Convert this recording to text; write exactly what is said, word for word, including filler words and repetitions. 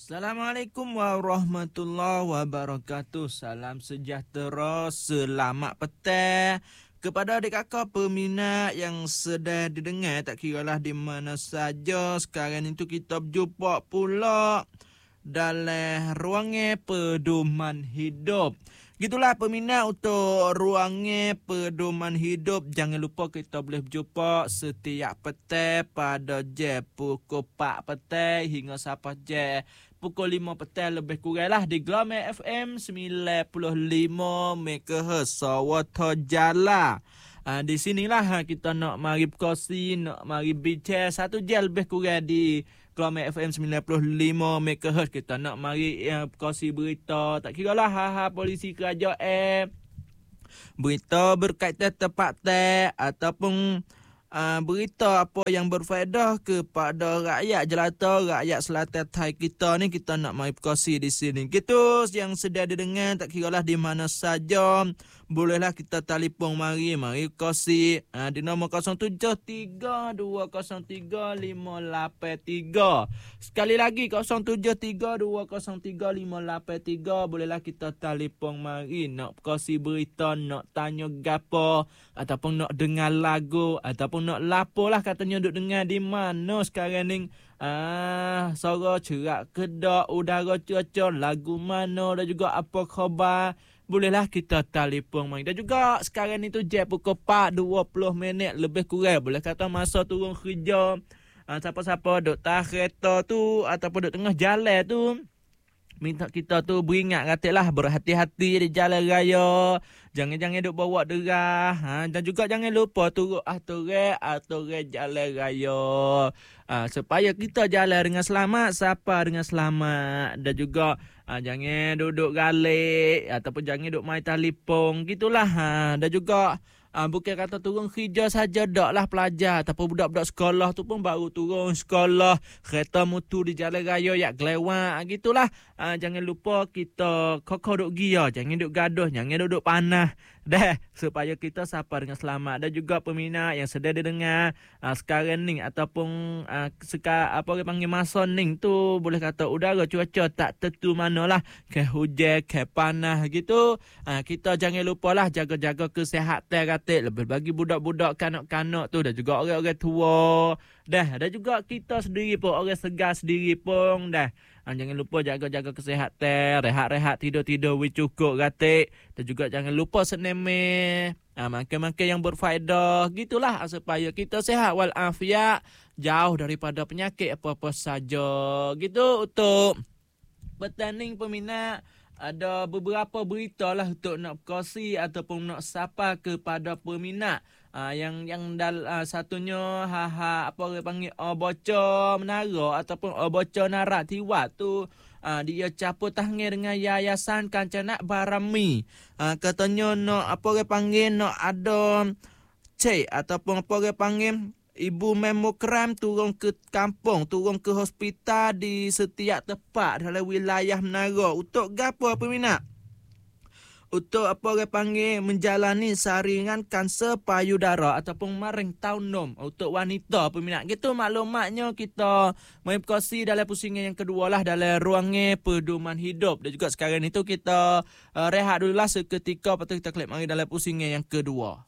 Assalamualaikum warahmatullahi wabarakatuh. Salam sejahtera, selamat petang kepada adik kakak peminat yang sedang didengar, tak kiralah di mana saja. Sekarang itu kita berjumpa pula dalam ruangan pedoman hidup. Gitulah peminat untuk ruangan pedoman hidup. Jangan lupa kita boleh berjumpa setiap petang pada jam pukul empat petang hingga sampai jam pukul lima petang lebih kurang lah di Glamour F M sembilan puluh lima megahertz Sawata Jala. Ha, di sinilah kita nak mari berkongsi, nak mari bincang satu jam lebih kurang di Glamour F M sembilan puluh lima megahertz. Kita nak mari uh, berkongsi berita, tak kira lah ha-ha polisi kerajaan, berita berkaitan tempatan ataupun uh, berita apa yang berfaedah kepada rakyat jelata, rakyat selatan Thai kita ni, kita nak mari berkongsi di sini. Gitu yang sedia didengar, tak kira lah di mana saja, bolehlah kita telefon mari mari kongsi uh, di nombor kosong tujuh tiga dua kosong tiga lima lapan tiga. Sekali lagi kosong tujuh tiga dua kosong tiga lima lapan tiga. Bolehlah kita telefon mari nak kongsi berita, nak tanya gapo ataupun nak dengar lagu ataupun nak lapo lah katanya duk dengar di mana sekarang ni. Ah, suara cerak kedak, udara cuaca, lagu mana dan juga apa khabar. Bolehlah kita telefon mari. Dan juga sekarang ni tu jam pukul empat dua puluh minit lebih kurang. Boleh kata masa turun kerja. Ah, siapa-siapa duk tak kereta tu ataupun duk tengah jalan tu, minta kita tu beringat katalah berhati-hati di jalan raya. Jangan-jangan duk bawa derah. Ha, dan juga jangan lupa turut aturan aturan jalan raya. Ha, supaya kita jalan dengan selamat, sapa dengan selamat. Dan juga ha, jangan duduk galik ataupun jangan duduk main telefon. Gitulah. Ha, dan juga Ah, bukan kata turun kerja saja dak lah pelajar ataupun budak-budak sekolah tu pun baru turun sekolah, kereta mutu di jalan raya yak gelewak gitulah. Ah, jangan lupa kita kokok duk gia, jangan duk gaduh, jangan duduk panah dah, supaya kita sapa dengan selamat. Dan juga peminat yang sedang didengar ah, sekarang ni ataupun ah, seka, apa orang panggil masa ni tu, boleh kata udara cuaca tak tentu manalah, ke hujan ke panah gitu. Ah, kita jangan lupalah jaga-jaga kesihatan kata, lebih bagi budak-budak kanak-kanak tu dan juga orang-orang tua dah. Dan juga kita sendiri pun, orang segar sendiri pun dah. Ha, jangan lupa jaga-jaga kesihatan, rehat-rehat, tidur-tidur we cukup kata. Dan juga jangan lupa seneme ha, makan-makan yang berfaedah gitulah, supaya kita sihat walafiat, jauh daripada penyakit apa-apa saja gitu. Untuk petanding peminat, ada beberapa berita lah untuk nak berkongsi ataupun nak sapa kepada peminat. Uh, yang yang dal uh, satunya ha ha apa orang panggil oh, bocor menara ataupun oh, bocor narak tiwat tu, uh, dia caput tangan dengan Yayasan Kancana Barami. Uh, katanya nak apa orang panggil nak ada cek ataupun apa orang panggil ibu memogram turun ke kampung, turun ke hospital di setiap tempat dalam wilayah Menara. Untuk gapo peminat? Untuk apa orang panggil menjalani saringan kanser payudara ataupun maring taunom untuk wanita peminat. Gitu maklumatnya kita main berkongsi dalam pusingan yang kedua lah dalam ruangan pedoman hidup. Dan juga sekarang itu kita uh, rehat dulu lah seketika, lepas tu kita klik mari dalam pusingan yang kedua.